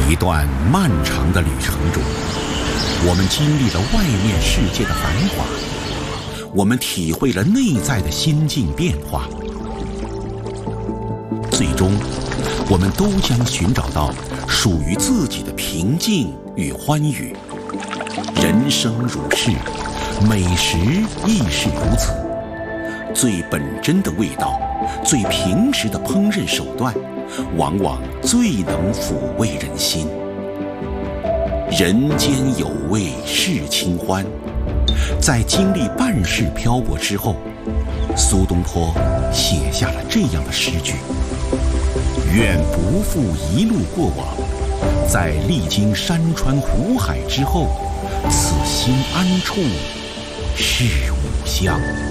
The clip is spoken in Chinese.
一段漫长的旅程中，我们经历了外面世界的繁华，我们体会了内在的心境变化，最终我们都将寻找到属于自己的平静与欢愉。人生如是，美食亦是如此。最本真的味道，最平实的烹饪手段，往往最能抚慰人心。人间有味是清欢，在经历半世漂泊之后，苏东坡写下了这样的诗句：愿不负一路过往，在历经山川湖海之后，此心安处是吾乡。